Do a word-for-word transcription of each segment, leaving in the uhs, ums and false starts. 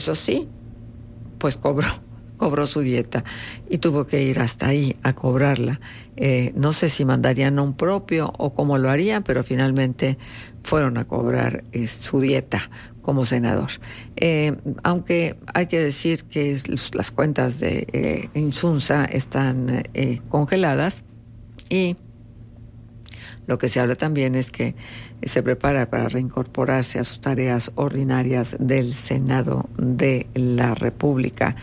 Eso sí, pues cobró, cobró su dieta y tuvo que ir hasta ahí a cobrarla. Eh, no sé si mandarían a un propio o cómo lo harían, pero finalmente fueron a cobrar eh, su dieta como senador. Eh, aunque hay que decir que es, las cuentas de eh, Insunza están eh, congeladas y lo que se habla también es que se prepara para reincorporarse a sus tareas ordinarias del Senado de la República.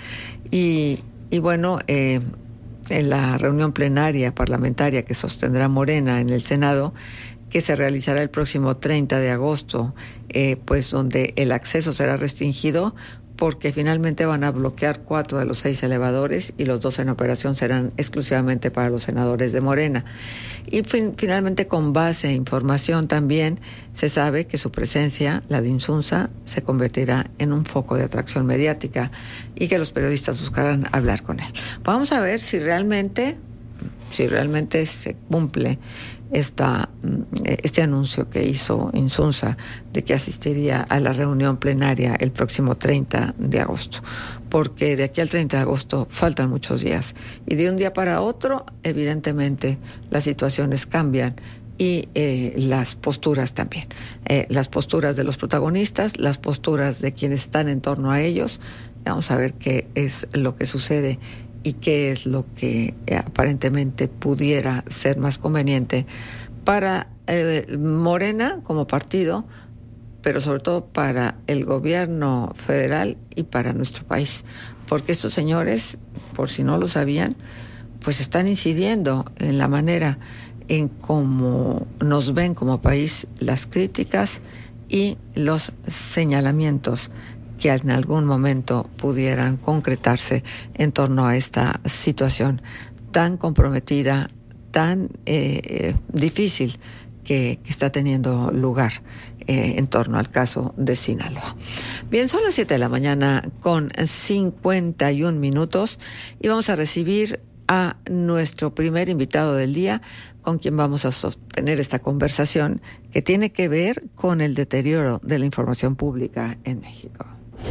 Y, y bueno, eh, en la reunión plenaria parlamentaria que sostendrá Morena en el Senado, que se realizará el próximo treinta de agosto, eh, pues donde el acceso será restringido porque finalmente van a bloquear cuatro de los seis elevadores y los dos en operación serán exclusivamente para los senadores de Morena. Y fin, finalmente, con base en información también, se sabe que su presencia, la de Insunza, se convertirá en un foco de atracción mediática y que los periodistas buscarán hablar con él. Vamos a ver si realmente, si realmente se cumple esta, este anuncio que hizo Insunza de que asistiría a la reunión plenaria el próximo treinta de agosto, porque de aquí al treinta de agosto faltan muchos días y de un día para otro evidentemente las situaciones cambian y eh, las posturas también, eh, las posturas de los protagonistas, las posturas de quienes están en torno a ellos. Vamos a ver qué es lo que sucede y qué es lo que eh, aparentemente pudiera ser más conveniente para eh, Morena como partido, pero sobre todo para el gobierno federal y para nuestro país, porque estos señores, por si no lo sabían, pues están incidiendo en la manera en cómo nos ven como país las críticas y los señalamientos que en algún momento pudieran concretarse en torno a esta situación tan comprometida, tan eh, difícil que, que está teniendo lugar eh, en torno al caso de Sinaloa. Bien, son las siete de la mañana con cincuenta y un minutos y vamos a recibir a nuestro primer invitado del día, con quien vamos a sostener esta conversación que tiene que ver con el deterioro de la información pública en México.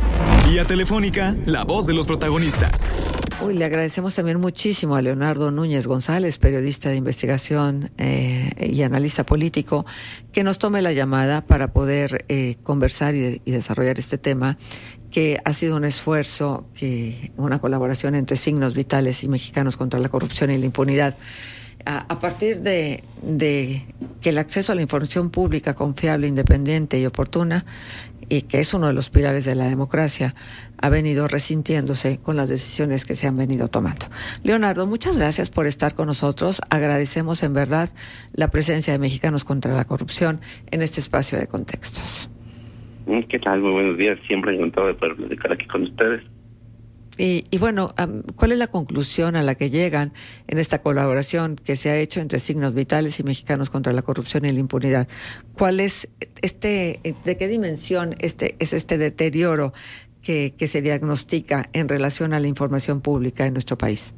Vía telefónica, la voz de los protagonistas. Uy, le agradecemos también muchísimo a Leonardo Núñez González, periodista de investigación eh, y analista político, que nos tome la llamada para poder eh, conversar y, y desarrollar este tema, que ha sido un esfuerzo, que una colaboración entre Signos Vitales y Mexicanos contra la Corrupción y la Impunidad. A, a partir de, de que el acceso a la información pública confiable, independiente y oportuna, y que es uno de los pilares de la democracia, ha venido resintiéndose con las decisiones que se han venido tomando. Leonardo, muchas gracias por estar con nosotros. Agradecemos en verdad la presencia de Mexicanos contra la Corrupción en este espacio de contextos. ¿Qué tal? Muy buenos días. Siempre encantado de poder platicar aquí con ustedes. Y, y bueno, ¿cuál es la conclusión a la que llegan en esta colaboración que se ha hecho entre Signos Vitales y Mexicanos contra la Corrupción y la Impunidad? ¿Cuál es este, de qué dimensión este es este deterioro que, que se diagnostica en relación a la información pública en nuestro país?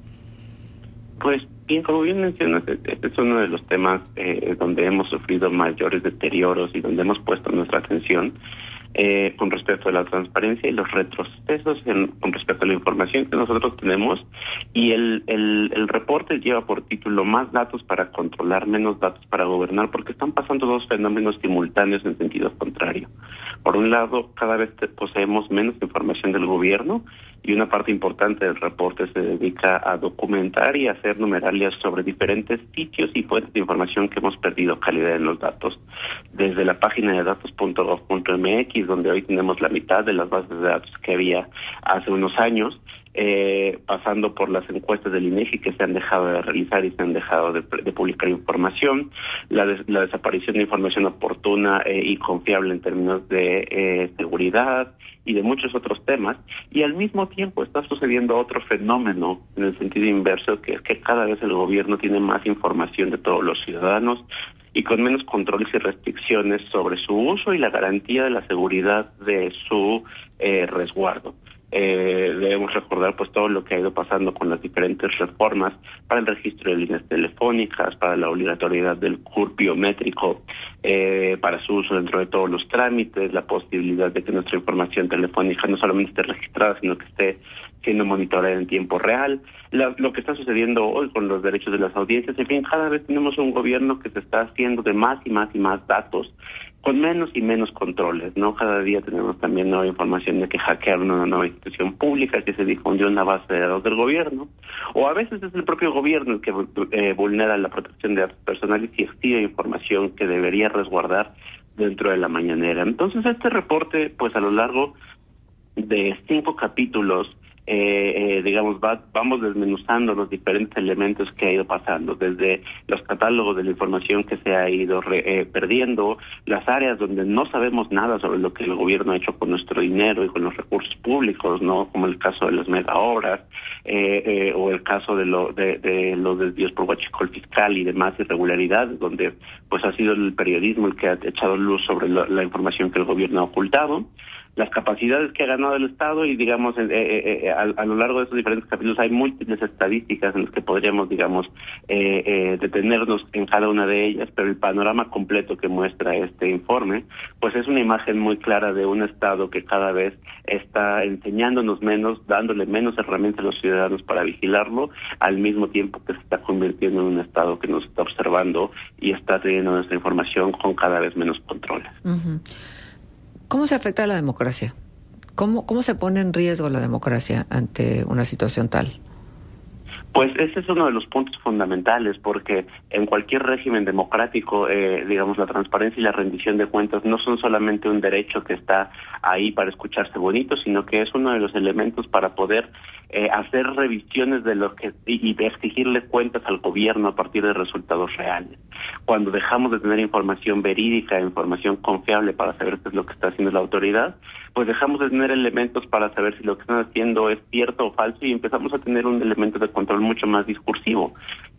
Pues bien, como bien mencionas, este es uno de los temas eh, donde hemos sufrido mayores deterioros y donde hemos puesto nuestra atención. Eh, con respecto a la transparencia y los retrocesos en, con respecto a la información que nosotros tenemos, y el, el, el reporte lleva por título Más datos para controlar, menos datos para gobernar, porque están pasando dos fenómenos simultáneos en sentido contrario. Por un lado, cada vez poseemos menos información del gobierno y una parte importante del reporte se dedica a documentar y hacer numeralias sobre diferentes sitios y fuentes de información que hemos perdido calidad en los datos. Desde la página de datos punto gov punto m x, donde hoy tenemos la mitad de las bases de datos que había hace unos años, eh, pasando por las encuestas del INEGI que se han dejado de realizar y se han dejado de, de publicar información, la, des, la desaparición de información oportuna eh, y confiable en términos de eh, seguridad y de muchos otros temas, y al mismo tiempo está sucediendo otro fenómeno en el sentido inverso, que es que cada vez el gobierno tiene más información de todos los ciudadanos y con menos controles y restricciones sobre su uso y la garantía de la seguridad de su eh, resguardo. Eh, debemos recordar pues todo lo que ha ido pasando con las diferentes reformas para el registro de líneas telefónicas, para la obligatoriedad del C U R biométrico, eh, para su uso dentro de todos los trámites, la posibilidad de que nuestra información telefónica no solamente esté registrada, sino que esté siendo monitoreada en tiempo real, la, lo que está sucediendo hoy con los derechos de las audiencias. En fin, cada vez tenemos un gobierno que se está haciendo de más y más y más datos, con menos y menos controles, ¿no? Cada día tenemos también nueva información de que hackearon una nueva institución pública, que se difundió una base de datos del gobierno, o a veces es el propio gobierno el que eh, vulnera la protección de datos personales y exhibe información que debería resguardar dentro de la mañanera. Entonces, este reporte, pues a lo largo de cinco capítulos, Eh, eh, digamos, va, vamos desmenuzando los diferentes elementos que ha ido pasando, desde los catálogos de la información que se ha ido re, eh, perdiendo, las áreas donde no sabemos nada sobre lo que el gobierno ha hecho con nuestro dinero y con los recursos públicos, no, como el caso de las megaobras, eh, eh, o el caso de, lo, de, de los desvíos por huachicol fiscal y demás irregularidades, donde pues ha sido el periodismo el que ha echado luz sobre la, la información que el gobierno ha ocultado, las capacidades que ha ganado el Estado y, digamos, eh, eh, eh, a, a lo largo de estos diferentes capítulos hay múltiples estadísticas en las que podríamos, digamos, eh, eh, detenernos en cada una de ellas, pero el panorama completo que muestra este informe, pues es una imagen muy clara de un Estado que cada vez está enseñándonos menos, dándole menos herramientas a los ciudadanos para vigilarlo, al mismo tiempo que se está convirtiendo en un Estado que nos está observando y está teniendo nuestra información con cada vez menos controles. Uh-huh. ¿Cómo se afecta a la democracia? ¿Cómo, cómo se pone en riesgo la democracia ante una situación tal? Pues ese es uno de los puntos fundamentales, porque en cualquier régimen democrático, eh, digamos, la transparencia y la rendición de cuentas no son solamente un derecho que está ahí para escucharse bonito, sino que es uno de los elementos para poder eh, hacer revisiones de lo que y, y de exigirle cuentas al gobierno a partir de resultados reales. Cuando dejamos de tener información verídica, información confiable para saber qué es lo que está haciendo la autoridad, pues dejamos de tener elementos para saber si lo que están haciendo es cierto o falso y empezamos a tener un elemento de control mucho más discursivo.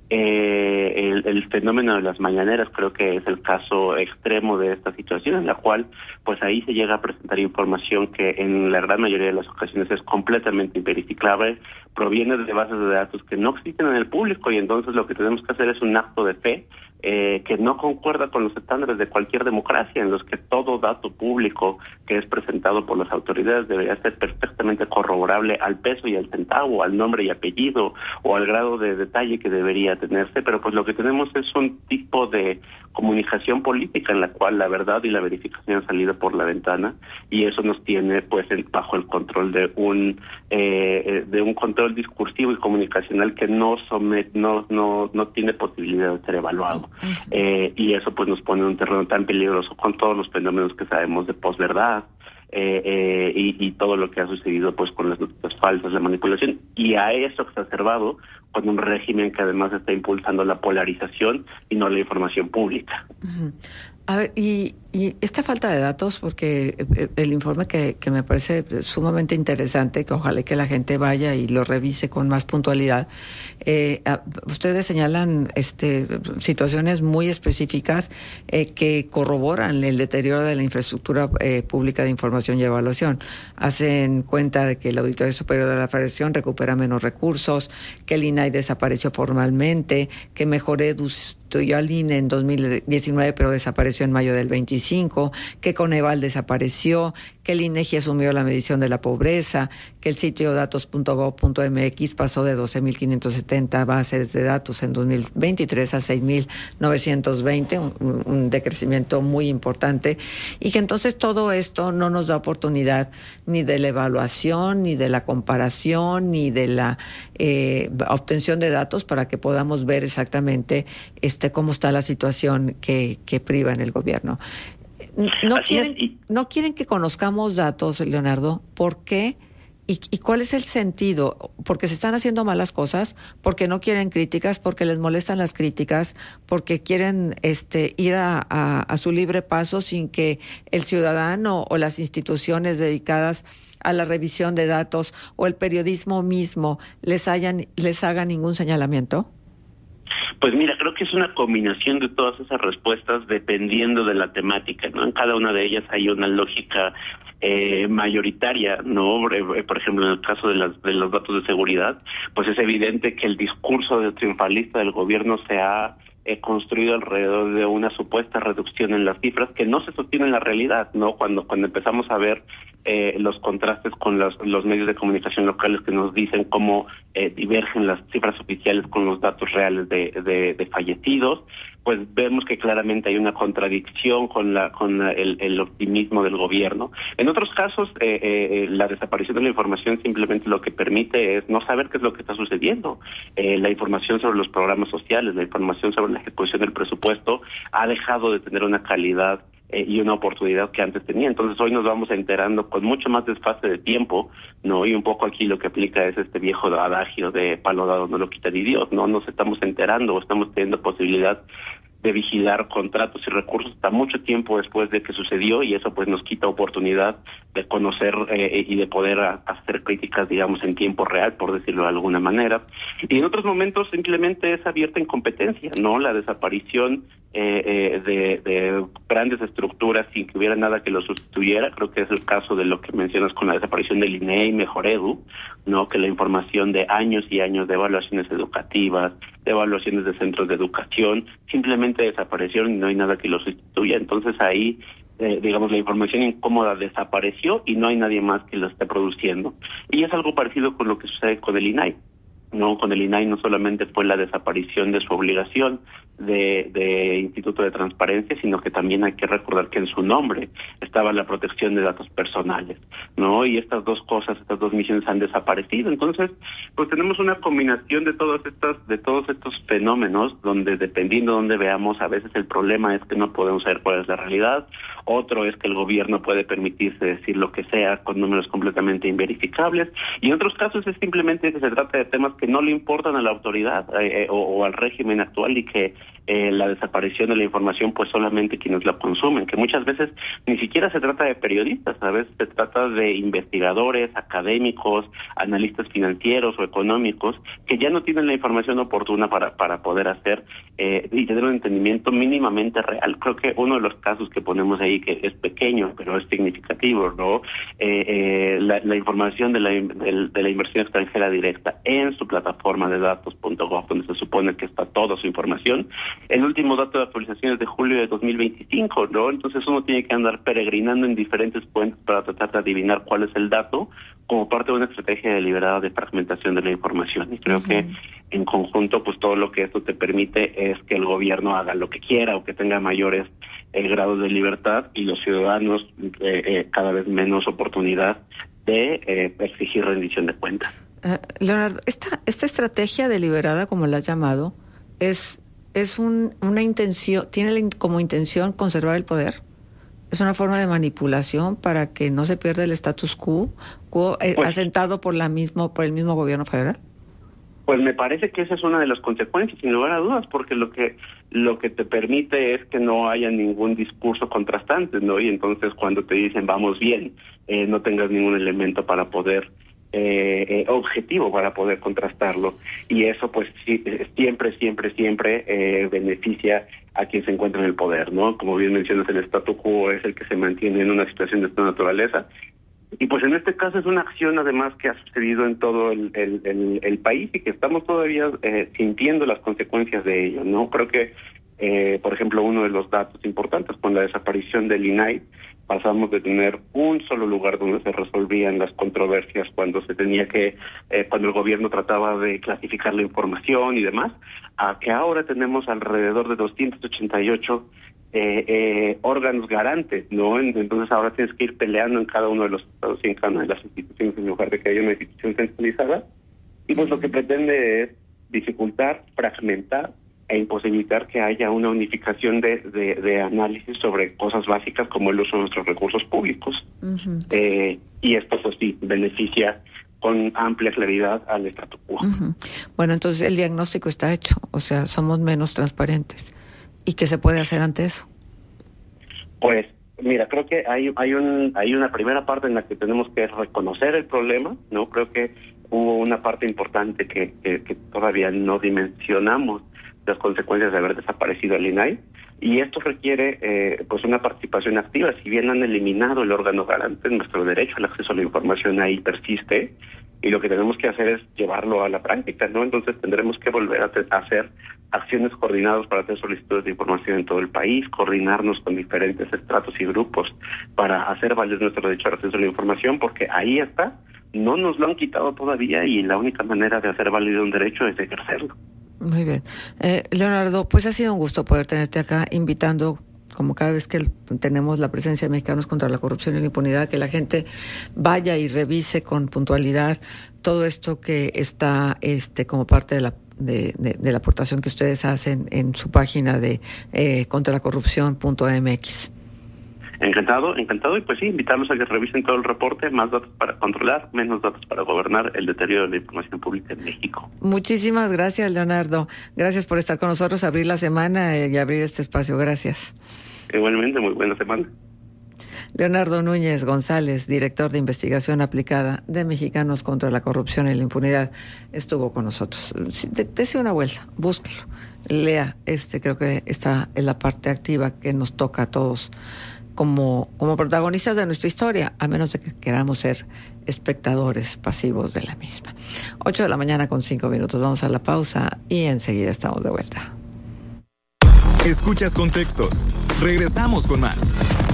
Eh, el, el fenómeno de las mañaneras creo que es el caso extremo de esta situación, en la cual pues ahí se llega a presentar información que en la gran mayoría de las ocasiones es completamente inverificable, proviene de bases de datos que no existen en el público, y entonces lo que tenemos que hacer es un acto de fe eh, que no concuerda con los estándares de cualquier democracia, en los que todo dato público que es presentado por las autoridades debería ser perfectamente corroborable al peso y al centavo, al nombre y apellido o al grado de detalle que debería tenerse, pero pues lo que tenemos es un tipo de comunicación política en la cual la verdad y la verificación han salido por la ventana, y eso nos tiene pues el, bajo el control de un eh, de un control discursivo y comunicacional que no somet, no no no tiene posibilidad de ser evaluado. Uh-huh. Eh, y eso pues nos pone en un terreno tan peligroso con todos los fenómenos que sabemos de posverdad, eh, eh, y, y todo lo que ha sucedido pues con las noticias falsas, la manipulación, y a eso exacerbado con un régimen que además está impulsando la polarización y no la información pública. Uh-huh. A ver, y, y esta falta de datos, porque el informe que, que me parece sumamente interesante, que ojalá que la gente vaya y lo revise con más puntualidad, eh, ustedes señalan este, situaciones muy específicas eh, que corroboran el deterioro de la infraestructura eh, pública de información y evaluación. Hacen cuenta de que el Auditorio Superior de la Federación recupera menos recursos, que el I N A I desapareció formalmente, que Mejoredus sustituyó al I N E en dos mil diecinueve, pero desapareció en mayo del veinticinco, que Coneval desapareció, que el INEGI asumió la medición de la pobreza, que el sitio datos punto gob punto eme equis pasó de doce mil quinientos setenta bases de datos en dos mil veintitrés a seis mil novecientos veinte, un, un decrecimiento muy importante, y que entonces todo esto no nos da oportunidad ni de la evaluación, ni de la comparación, ni de la eh, obtención de datos para que podamos ver exactamente este cómo está la situación que, que priva en el gobierno. No quieren, no quieren que conozcamos datos, Leonardo. ¿Por qué? ¿Y, ¿Y cuál es el sentido? ¿Porque se están haciendo malas cosas? ¿Porque no quieren críticas? ¿Porque les molestan las críticas? ¿Porque quieren este, ir a, a, a su libre paso sin que el ciudadano o las instituciones dedicadas a la revisión de datos o el periodismo mismo les hayan les haga ningún señalamiento? Pues mira, creo que es una combinación de todas esas respuestas dependiendo de la temática, ¿no? En cada una de ellas hay una lógica eh, mayoritaria, ¿no? Por ejemplo, en el caso de, las, de los datos de seguridad, pues es evidente que el discurso de triunfalista del gobierno se ha eh, construido alrededor de una supuesta reducción en las cifras que no se sostiene en la realidad, ¿no? Cuando cuando empezamos a ver eh, los contrastes con los, los medios de comunicación locales que nos dicen cómo eh, divergen las cifras oficiales con los datos reales de, de, de fallecidos, pues vemos que claramente hay una contradicción con la con la, el, el optimismo del gobierno. En otros casos, eh, eh, la desaparición de la información simplemente lo que permite es no saber qué es lo que está sucediendo. Eh, la información sobre los programas sociales, la información sobre la ejecución del presupuesto ha dejado de tener una calidad eh, y una oportunidad que antes tenía. Entonces hoy nos vamos enterando con mucho más desfase de tiempo, ¿no? Y un poco aquí lo que aplica es este viejo adagio de palo dado no lo quita ni Dios, ¿no? Nos estamos enterando o estamos teniendo posibilidad de vigilar contratos y recursos hasta mucho tiempo después de que sucedió, y eso pues nos quita oportunidad de conocer eh, y de poder a, hacer críticas, digamos, en tiempo real, por decirlo de alguna manera. Y en otros momentos simplemente es abierta incompetencia, ¿no? La desaparición eh, eh, de, de grandes estructuras sin que hubiera nada que lo sustituyera, creo que es el caso de lo que mencionas con la desaparición del I N E y Mejor Edu, ¿no? Que la información de años y años de evaluaciones educativas, de evaluaciones de centros de educación, simplemente desaparecieron y no hay nada que lo sustituya. Entonces ahí, eh, digamos, la información incómoda desapareció y no hay nadie más que lo esté produciendo. Y es algo parecido con lo que sucede con el I N A I. No, con el I N A I no solamente fue la desaparición de su obligación de, de Instituto de Transparencia, sino que también hay que recordar que en su nombre estaba la protección de datos personales, ¿no? Y estas dos cosas, estas dos misiones han desaparecido. Entonces, pues tenemos una combinación de todas estas, de todos estos fenómenos, donde dependiendo de dónde veamos, a veces el problema es que no podemos saber cuál es la realidad, otro es que el gobierno puede permitirse decir lo que sea con números completamente inverificables, y en otros casos es simplemente que se trata de temas que no le importan a la autoridad eh, o, o al régimen actual, y que eh, la desaparición de la información pues solamente quienes la consumen, que muchas veces ni siquiera se trata de periodistas, a veces se trata de investigadores, académicos, analistas financieros o económicos que ya no tienen la información oportuna para para poder hacer eh, y tener un entendimiento mínimamente real. Creo que uno de los casos que ponemos ahí, que es pequeño pero es significativo, ¿no? Eh, eh, la, la información de la, de, de la inversión extranjera directa en su plataforma de datos punto gov, donde se supone que está toda su información. El último dato de actualización es de julio de dos mil veinticinco, ¿no? Entonces uno tiene que andar peregrinando en diferentes fuentes para tratar de adivinar cuál es el dato, como parte de una estrategia deliberada de fragmentación de la información. Y creo uh-huh. que en conjunto, pues todo lo que esto te permite es que el gobierno haga lo que quiera o que tenga mayores eh, grados de libertad, y los ciudadanos eh, eh, cada vez menos oportunidad de eh, exigir rendición de cuentas. Uh, Leonardo, esta esta estrategia deliberada, como la has llamado, es es un, una intención, tiene como intención conservar el poder. Es una forma de manipulación para que no se pierda el status quo, quo eh, pues, asentado por la mismo por el mismo gobierno federal. Pues me parece que esa es una de las consecuencias, sin lugar a dudas, porque lo que lo que te permite es que no haya ningún discurso contrastante, ¿no? Y entonces cuando te dicen vamos bien, eh, no tengas ningún elemento para poder Eh, eh, objetivo para poder contrastarlo, y eso pues sí, siempre, siempre, siempre eh, beneficia a quien se encuentra en el poder, ¿no? Como bien mencionas, el statu quo es el que se mantiene en una situación de esta naturaleza, y pues en este caso es una acción además que ha sucedido en todo el, el, el, el país y que estamos todavía eh, sintiendo las consecuencias de ello, ¿no? Creo que, eh, por ejemplo, uno de los datos importantes con la desaparición del I N A I, pasamos de tener un solo lugar donde se resolvían las controversias cuando se tenía que, eh, cuando el gobierno trataba de clasificar la información y demás, a que ahora tenemos alrededor de doscientos ochenta y ocho eh, eh, órganos garantes, ¿no? Entonces ahora tienes que ir peleando en cada uno de los estados y en cada una de las instituciones en lugar de que haya una institución centralizada. Y pues lo que pretende es dificultar, fragmentar e imposibilitar que haya una unificación de, de, de análisis sobre cosas básicas como el uso de nuestros recursos públicos. Uh-huh. Eh, y esto pues sí beneficia con amplia claridad al statu quo. Uh-huh. Bueno, entonces el diagnóstico está hecho, o sea, somos menos transparentes. ¿Y qué se puede hacer ante eso? Pues mira, creo que hay hay un hay una primera parte en la que tenemos que reconocer el problema, ¿no? Creo que hubo una parte importante que, que, que todavía no dimensionamos las consecuencias de haber desaparecido el I N A I, y esto requiere eh, pues una participación activa. Si bien han eliminado el órgano garante, nuestro derecho al acceso a la información ahí persiste, y lo que tenemos que hacer es llevarlo a la práctica, ¿no? Entonces tendremos que volver a, te- a hacer acciones coordinadas para hacer solicitudes de información en todo el país, coordinarnos con diferentes estratos y grupos para hacer valer nuestro derecho al acceso a la información, porque ahí está, no nos lo han quitado todavía, y la única manera de hacer válido un derecho es ejercerlo. Muy bien. Eh, Leonardo, pues ha sido un gusto poder tenerte acá, invitando, como cada vez que tenemos la presencia de Mexicanos contra la Corrupción y la Impunidad, que la gente vaya y revise con puntualidad todo esto que está este como parte de la de, de, de la aportación que ustedes hacen en su página de eh, contra la corrupción punto m x. Encantado, encantado, y pues sí, invitarlos a que revisen todo el reporte, más datos para controlar, menos datos para gobernar, el deterioro de la información pública en México. Muchísimas gracias, Leonardo. Gracias por estar con nosotros, abrir la semana y abrir este espacio. Gracias. Igualmente, muy buena semana. Leonardo Núñez González, director de investigación aplicada de Mexicanos contra la Corrupción y la Impunidad, estuvo con nosotros. Dese una vuelta, búsquelo, lea. Este creo que está en la parte activa que nos toca a todos como, como protagonistas de nuestra historia, a menos de que queramos ser espectadores pasivos de la misma. Ocho de la mañana con cinco minutos. Vamos a la pausa y enseguida estamos de vuelta. Escuchas Contextos. Regresamos con más.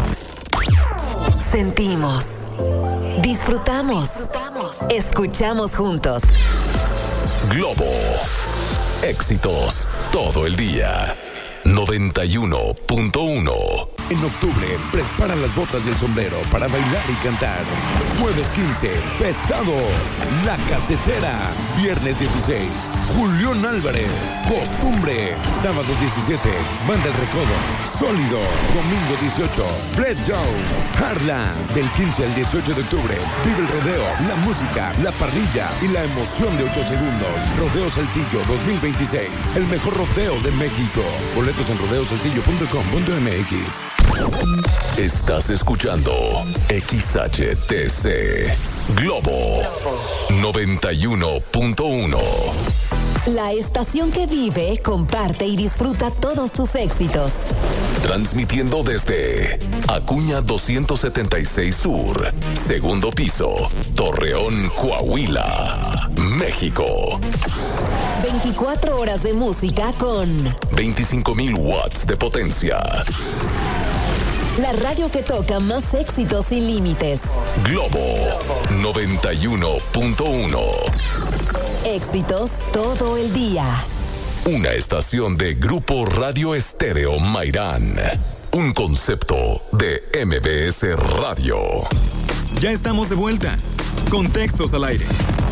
Sentimos, disfrutamos, escuchamos juntos. Globo. Éxitos todo el día. noventa y uno punto uno. En octubre, prepara las botas y el sombrero para bailar y cantar. Jueves quince, Pesado, La Casetera. Viernes dieciséis, Julián Álvarez, Costumbre. Sábado diecisiete, Banda El Recodo, Sólido. Domingo dieciocho, Brett Down, Harlan. Del quince al dieciocho de octubre, vive el rodeo, la música, la parrilla y la emoción de ocho segundos. Rodeo Saltillo dos mil veintiséis, el mejor rodeo de México. Boletos en rodeo saltillo punto com punto m x. Estás escuchando X H T C Globo noventa y uno punto uno. La estación que vive, comparte y disfruta todos tus éxitos. Transmitiendo desde Acuña doscientos setenta y seis Sur, segundo piso, Torreón, Coahuila, México. veinticuatro horas de música con veinticinco mil watts de potencia. La radio que toca más éxitos sin límites. Globo noventa y uno punto uno. Éxitos todo el día. Una estación de Grupo Radio Estéreo Mairán. Un concepto de M B S Radio. Ya estamos de vuelta. Contextos al aire.